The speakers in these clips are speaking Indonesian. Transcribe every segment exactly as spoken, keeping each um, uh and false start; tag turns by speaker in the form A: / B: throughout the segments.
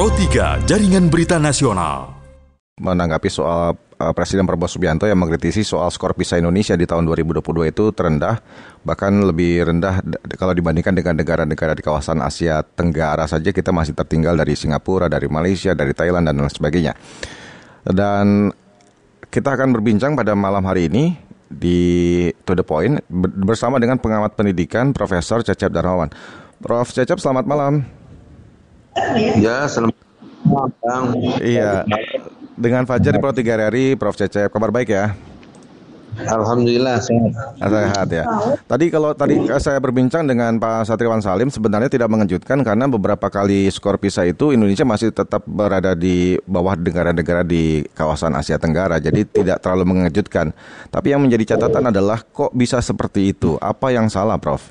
A: Pro tiga, Jaringan Berita Nasional.
B: Menanggapi soal uh, Presiden Prabowo Subianto yang mengkritisi soal skor PISA Indonesia di tahun dua ribu dua puluh dua itu terendah, bahkan lebih rendah d- kalau dibandingkan dengan negara-negara di kawasan Asia Tenggara saja. Kita masih tertinggal dari Singapura, dari Malaysia, dari Thailand, dan lain sebagainya. Dan kita akan berbincang pada malam hari ini di To The Point bersama dengan pengamat pendidikan Profesor Cecep Darmawan. Prof Cecep, selamat malam.
C: Ya, selamat malam.
B: Iya. Dengan Fajar di Pro tiga R R I, Prof Cecep, kabar baik ya?
C: Alhamdulillah sehat.
B: Sehat ya. Tadi kalau tadi saya berbincang dengan Pak Satriwan Salim, sebenarnya tidak mengejutkan karena beberapa kali skor PISA itu Indonesia masih tetap berada di bawah negara-negara di kawasan Asia Tenggara. Jadi tidak terlalu mengejutkan. Tapi yang menjadi catatan adalah kok bisa seperti itu? Apa yang salah, Prof?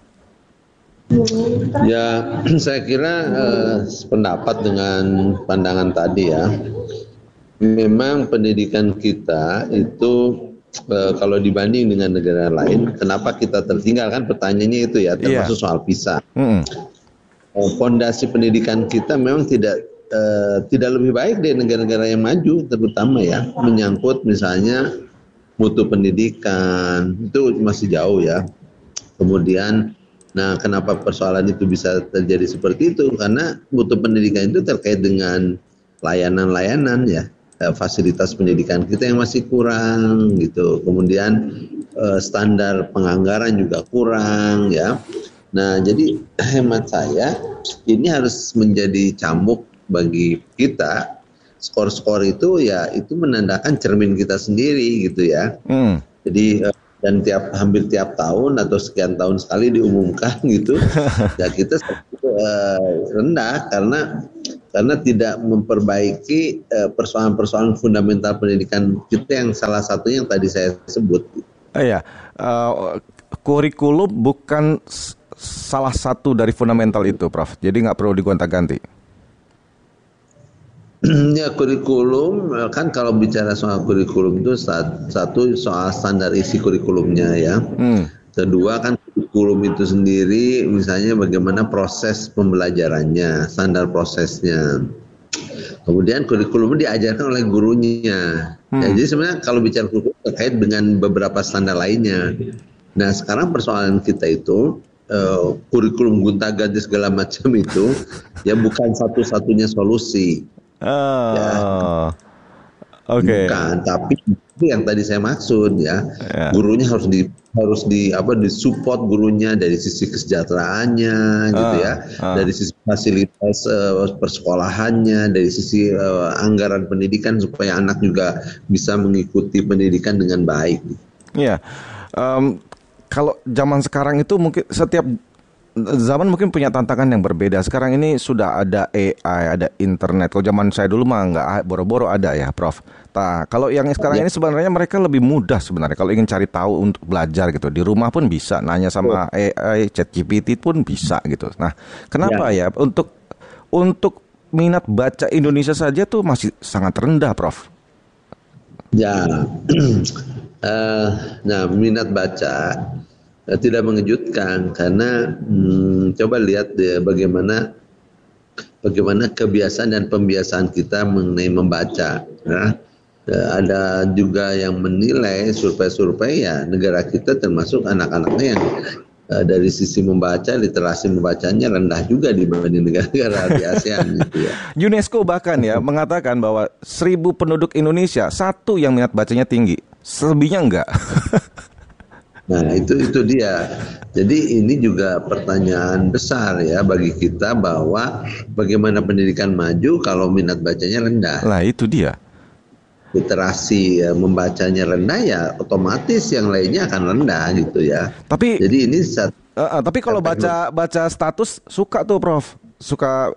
C: Ya, saya kira eh, sependapat dengan pandangan tadi ya. Memang pendidikan kita itu e, kalau dibanding dengan negara lain, kenapa kita tertinggal, kan pertanyaannya itu ya, termasuk yeah. soal PISA. Mm. Fondasi pendidikan kita memang tidak e, tidak lebih baik dari negara-negara yang maju, terutama ya menyangkut misalnya mutu pendidikan itu masih jauh ya. Kemudian, nah kenapa persoalan itu bisa terjadi seperti itu? Karena mutu pendidikan itu terkait dengan layanan-layanan ya. Fasilitas pendidikan kita yang masih kurang gitu, kemudian eh, standar penganggaran juga kurang ya. Nah jadi hemat saya ini harus menjadi cambuk bagi kita. Skor-skor itu ya itu menandakan cermin kita sendiri gitu ya. Hmm. Jadi eh, dan tiap hampir tiap tahun atau sekian tahun sekali diumumkan gitu, ya kita eh, rendah karena karena tidak memperbaiki uh, persoalan-persoalan fundamental pendidikan kita yang salah satunya yang tadi saya sebut.
B: Oh iya, uh, kurikulum bukan s- salah satu dari fundamental itu, Prof. Jadi nggak perlu digonta-ganti.
C: Ya, kurikulum kan kalau bicara soal kurikulum itu satu soal standar isi kurikulumnya ya. Hmm. Kedua kan kurikulum itu sendiri misalnya bagaimana proses pembelajarannya, standar prosesnya. Kemudian kurikulum diajarkan oleh gurunya. Hmm. Ya, jadi sebenarnya kalau bicara kurikulum terkait dengan beberapa standar lainnya. Nah sekarang persoalan kita itu uh, kurikulum gonta-ganti segala macam itu ya bukan satu-satunya solusi.
B: Oh. Ya. Oke. Okay.
C: Bukan, tapi itu yang tadi saya maksud ya. Yeah. Gurunya harus di harus di apa disupport gurunya dari sisi kesejahteraannya gitu uh, ya, uh. dari sisi fasilitas uh, persekolahannya, dari sisi uh, anggaran pendidikan supaya anak juga bisa mengikuti pendidikan dengan baik.
B: Iya. Yeah. Um, kalau zaman sekarang itu mungkin setiap zaman mungkin punya tantangan yang berbeda. Sekarang ini sudah ada A I, ada internet. Kalau zaman saya dulu mah nggak, boro-boro ada ya, Prof. Nah, kalau yang sekarang ini sebenarnya mereka lebih mudah sebenarnya. Kalau ingin cari tahu untuk belajar gitu, di rumah pun bisa. Nanya sama A I, ChatGPT pun bisa gitu. Nah, kenapa ya, ya untuk untuk minat baca Indonesia saja tuh masih sangat rendah, Prof?
C: Ya, uh, nah minat baca tidak mengejutkan karena hmm, coba lihat deh bagaimana bagaimana kebiasaan dan pembiasaan kita mengenai membaca. Nah, ada juga yang menilai survei-survei ya negara kita termasuk anak-anaknya yang uh, dari sisi membaca, literasi membacanya rendah juga dibanding negara-negara di ASEAN gitu ya.
B: UNESCO bahkan ya mengatakan bahwa seribu penduduk Indonesia satu yang minat bacanya tinggi, selebihnya enggak.
C: Nah itu itu dia. Jadi ini juga pertanyaan besar ya bagi kita bahwa bagaimana pendidikan maju kalau minat bacanya rendah.
B: Lah itu dia.
C: Literasi ya, membacanya rendah ya otomatis yang lainnya akan rendah gitu ya.
B: Tapi
C: jadi ini satu,
B: uh, uh, tapi kalau baca baca status suka tuh Prof, suka.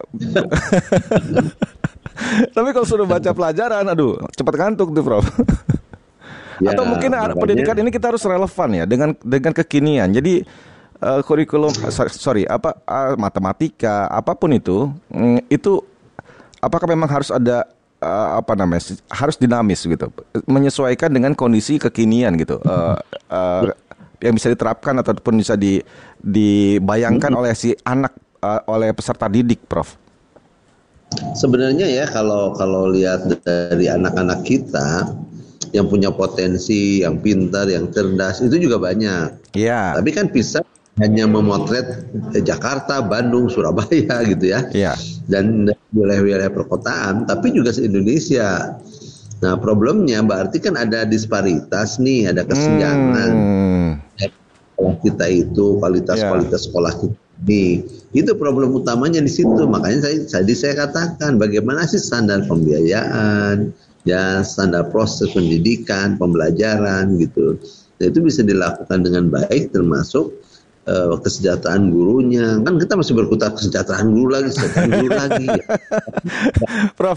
B: Tapi kalau sudah baca pelajaran, aduh cepat ngantuk tuh Prof. Ya, atau mungkin makanya, pendidikan ini kita harus relevan ya dengan dengan kekinian. Jadi uh, kurikulum sorry, sorry apa uh, matematika apapun itu mm, itu apakah memang harus ada uh, apa namanya harus dinamis gitu, menyesuaikan dengan kondisi kekinian gitu, uh, uh, yang bisa diterapkan ataupun bisa di, dibayangkan oleh si anak uh, oleh peserta didik, Prof.
C: sebenarnya ya kalau kalau lihat dari anak-anak kita yang punya potensi, yang pintar, yang cerdas itu juga banyak.
B: Iya.
C: Tapi kan bisa hanya memotret Jakarta, Bandung, Surabaya gitu ya.
B: Iya.
C: Dan wilayah-wilayah perkotaan, tapi juga se-Indonesia. Nah, problemnya berarti kan ada disparitas nih, ada kesenjangan.
B: Hmm.
C: Sekolah kita itu, kualitas-kualitas sekolah kita ini. Itu problem utamanya di situ. Makanya saya tadi saya katakan bagaimana sih standar pembiayaan, ya standar proses pendidikan, pembelajaran gitu. Nah, itu bisa dilakukan dengan baik termasuk uh, kesejahteraan gurunya. Kan kita masih berkutat kesejahteraan guru lagi, kesejahteraan guru lagi. Ya.
B: Prof.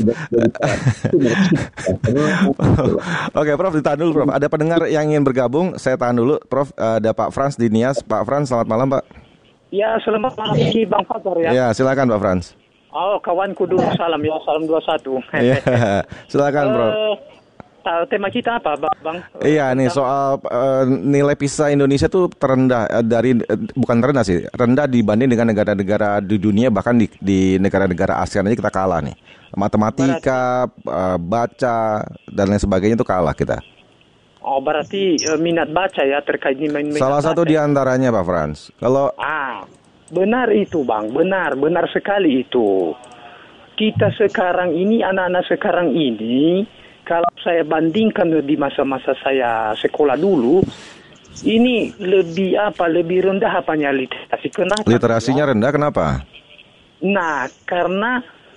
B: Oke, Prof, ditahan dulu, Prof. Ada pendengar yang ingin bergabung, saya tahan dulu, Prof. Ada Pak Frans di Nias. Pak Frans, selamat malam, Pak.
D: Ya, selamat malam Bang Fajar ya.
B: Ya, silakan Pak Frans.
D: Oh, kawanku dulu salam ya, salam dua puluh satu.
B: Iya, silakan, Prof.
D: Uh, tema kita apa, Bang?
B: Iya, nih soal uh, nilai PISA Indonesia tuh terendah uh, dari uh, bukan terendah sih, rendah dibanding dengan negara-negara di dunia, bahkan di, di negara-negara ASEAN aja kita kalah nih. Matematika, uh, baca dan lain sebagainya itu kalah kita.
D: Oh, berarti uh, minat baca ya terkait dengan minat
B: Salah satu
D: baca.
B: di antaranya, Pak Frans. Kalau
D: ah, benar itu, Bang. Benar, benar sekali itu. Kita sekarang ini, anak-anak sekarang ini, kalau saya bandingkan di masa-masa saya sekolah dulu, ini lebih apa? Lebih rendah apanya literasi. Kenapa?
B: Literasinya rendah, kenapa?
D: Nah, karena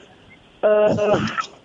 D: uh,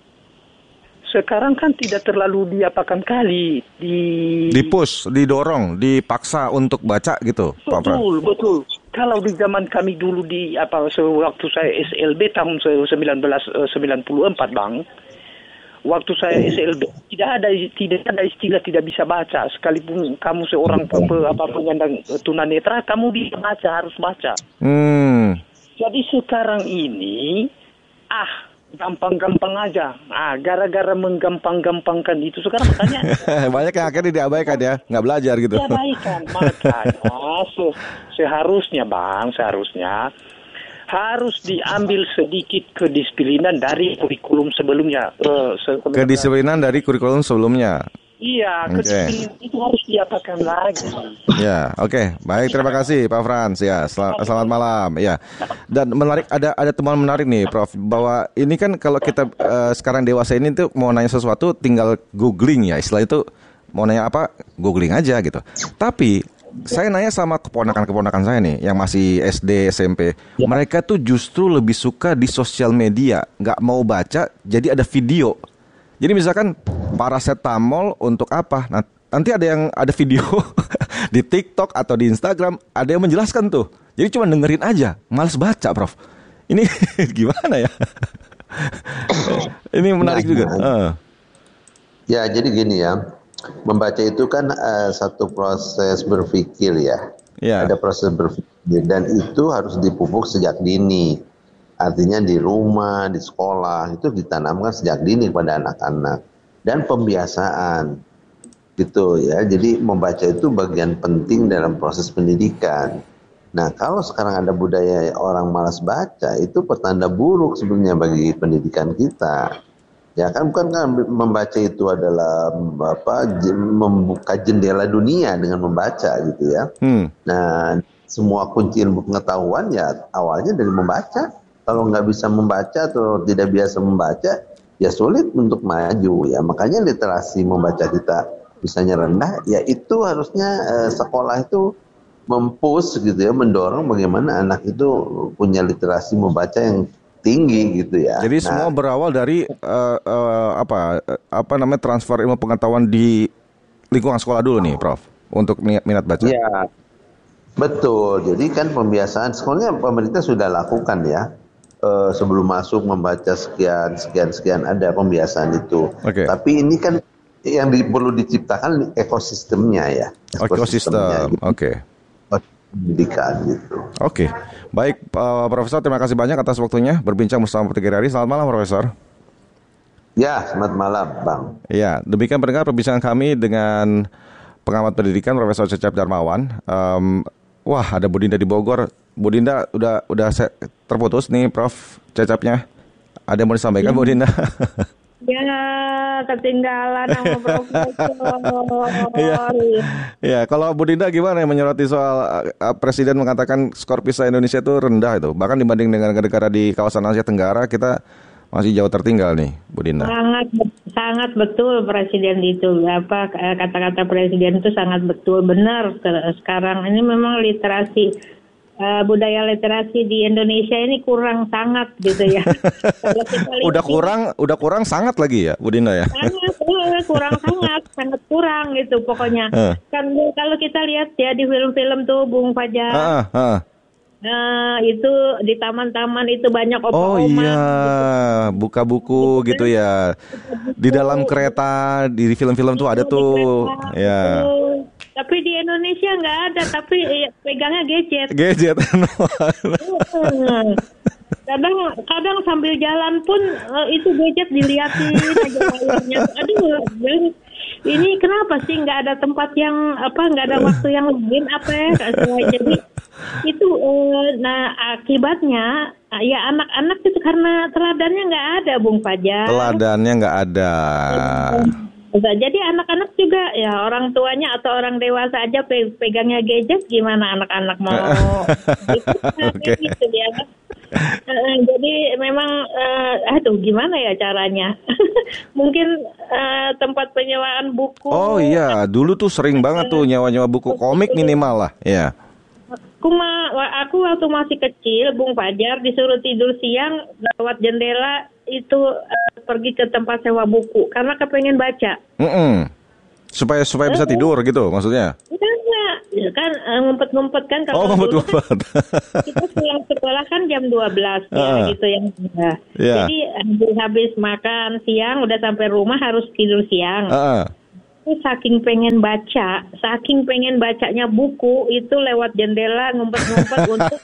D: sekarang kan tidak terlalu diapakan kali di
B: dipush, didorong, dipaksa untuk baca gitu, Pak Frans.
D: Betul, betul. Kalau di zaman kami dulu di apa waktu saya S L B tahun seribu sembilan ratus sembilan puluh empat, Bang. Waktu saya S L B tidak ada tidak ada istilah tidak bisa baca, sekalipun kamu seorang pe, apa penyandang tunanetra, kamu bisa baca, harus baca.
B: Hmm.
D: Jadi sekarang ini ah gampang-gampang aja. Ah, gara-gara menggampang-gampangkan itu sekarang makanya
B: banyak yang akhirnya diabaikan ya, nggak belajar gitu.
D: Diabaikan, makanya se- seharusnya Bang, seharusnya harus diambil sedikit kedisiplinan dari kurikulum sebelumnya. Uh, se-
B: kedisiplinan dari kurikulum sebelumnya.
D: Iya,
B: okay.
D: kedisiplinan itu harus diapakan lagi.
B: Ya, oke, okay. Baik, terima kasih Pak Frans. Ya, sel- selamat malam. Ya, dan menarik ada ada teman menarik nih, Prof. Bahwa ini kan kalau kita uh, sekarang dewasa ini tuh mau nanya sesuatu tinggal googling ya, istilah itu mau nanya apa googling aja gitu. Tapi saya nanya sama keponakan-keponakan saya nih yang masih S D, S M P, ya. Mereka tuh justru lebih suka di sosial media, nggak mau baca, jadi ada video. Jadi misalkan paracetamol untuk apa? Nah, nanti ada yang ada video di TikTok atau di Instagram, ada yang menjelaskan tuh. Jadi cuma dengerin aja, malas baca, Prof. Ini gimana ya? Ini menarik nah, juga. Uh.
C: Ya, jadi gini ya. Membaca itu kan uh, satu proses berpikir ya. Yeah. Ada proses berpikir dan itu harus dipupuk sejak dini. Artinya di rumah, di sekolah itu ditanamkan sejak dini pada anak-anak dan pembiasaan gitu ya. Jadi membaca itu bagian penting dalam proses pendidikan. Nah, kalau sekarang ada budaya orang malas baca itu pertanda buruk sebenarnya bagi pendidikan kita. Ya kan bukan kan membaca itu adalah apa membuka jendela dunia dengan membaca gitu ya. Hmm. Nah, semua kunci ilmu pengetahuan ya awalnya dari membaca. Kalau nggak bisa membaca atau tidak biasa membaca, ya sulit untuk maju ya. Makanya literasi membaca kita misalnya rendah, ya itu harusnya eh, sekolah itu mempush gitu ya, mendorong bagaimana anak itu punya literasi membaca yang tinggi gitu ya.
B: Jadi nah, semua berawal dari uh, uh, apa apa namanya transfer ilmu pengetahuan di lingkungan sekolah dulu nih, Prof, untuk minat baca.
C: Iya, betul. Jadi kan pembiasaan sekolahnya pemerintah sudah lakukan ya. Uh, sebelum masuk membaca sekian sekian sekian ada pembiasaan itu. Okay. Tapi ini kan yang di, perlu diciptakan ekosistemnya ya.
B: Ekosistem. Oke. Okay.
C: Pendidikan gitu.
B: Oke. Okay. Baik, uh, Profesor, terima kasih banyak atas waktunya berbincang bersama Putri Gerari. Selamat malam, Profesor.
C: Ya, selamat malam, Bang.
B: Ya, demikian pendengar perbincangan kami dengan pengamat pendidikan Profesor Cecep Darmawan. Um, wah, ada Bu Dinda di Bogor. Bu Dinda udah udah terputus nih, Prof. Cecepnya. Ada yang mau disampaikan, Bu Dinda?
E: Ya, ketinggalan sama Profesor.
B: Iya. Ya, kalau Bu Dinda gimana yang menyoroti soal uh, Presiden mengatakan skor PISA Indonesia itu rendah itu, bahkan dibanding dengan negara-negara di kawasan Asia Tenggara kita masih jauh tertinggal nih, Bu Dinda.
E: Sangat sangat betul Presiden itu, apa kata-kata Presiden itu sangat betul, benar. Sekarang ini memang literasi Uh, budaya literasi di Indonesia ini kurang sangat gitu ya. Kalau kita lihat
B: udah kurang, udah kurang sangat lagi ya, Bu Dinda ya.
E: Sangat, uh, kurang sangat, sangat kurang gitu pokoknya. Uh. Kan kalau kita lihat ya di film-film tuh Bung Fajar. Uh, uh. Nah itu di taman-taman itu banyak opa-oma.
B: Oh iya, gitu. Buka buku gitu, gitu ya. Di dalam kereta, di film-film tuh ada tuh. Ya.
E: Tapi di Indonesia nggak ada, tapi ya, pegangnya gadget.
B: Gadget.
E: kadang kadang sambil jalan pun uh, itu gadget dilihatin aja layarnya. Aduh, ini kenapa sih nggak ada tempat yang apa, nggak ada waktu yang lain apa ya? Jadi itu uh, nah akibatnya ya anak-anak itu karena teladannya nggak ada, Bung Fajar.
B: Teladannya nggak ada.
E: Jadi anak-anak juga ya orang tuanya atau orang dewasa aja pe- pegangnya gadget, gimana anak-anak mau gitu, okay. gitu ya. Uh, jadi memang uh, aduh gimana ya caranya? Mungkin uh, tempat penyewaan buku.
B: Oh iya, dulu tuh sering banget tuh nyewa-nyewa buku komik minimal lah, ya.
E: Aku ma, aku waktu masih kecil, Bung Fajar, disuruh tidur siang lewat jendela itu uh, pergi ke tempat sewa buku karena kepengen baca. Mm-mm.
B: Supaya supaya bisa tidur gitu maksudnya?
E: Enggak, kan uh, ngumpet-ngumpet kan kalau
B: oh, ngumpet-ngumpet.
E: Kita pulang sekolah kan jam dua belas uh, ya gitu yang ya. Yeah. Jadi habis makan siang udah sampai rumah harus tidur siang. Uh-uh. Saking pengen baca, saking pengen bacanya buku itu lewat jendela ngumpet-ngumpet untuk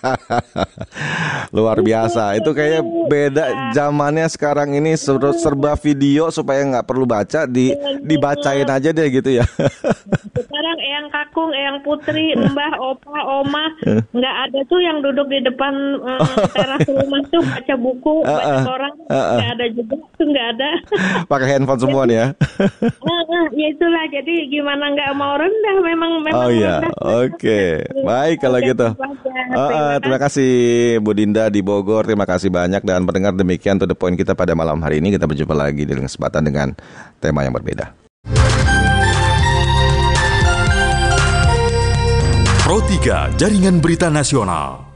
B: luar biasa. Itu kayaknya beda zamannya sekarang ini serba video supaya nggak perlu baca di dibacain aja deh gitu ya.
E: Sekarang Eyang Kakung, Eyang Putri, Mbah, Opa, Oma nggak ada tuh yang duduk di depan um, teras rumah tuh baca buku, baca koran, nggak ada juga tuh nggak ada. Pakai
B: handphone semua nih ya.
E: Ya itulah, jadi gimana nggak mau rendah, memang memang
B: oh iya, oke, okay. Baik kalau okay, gitu. Uh, uh, terima kasih Bu Dinda di Bogor, terima kasih banyak dan pendengar, demikian to the point kita pada malam hari ini. Kita berjumpa lagi di kesempatan dengan tema yang berbeda.
A: Pro tiga Jaringan Berita Nasional.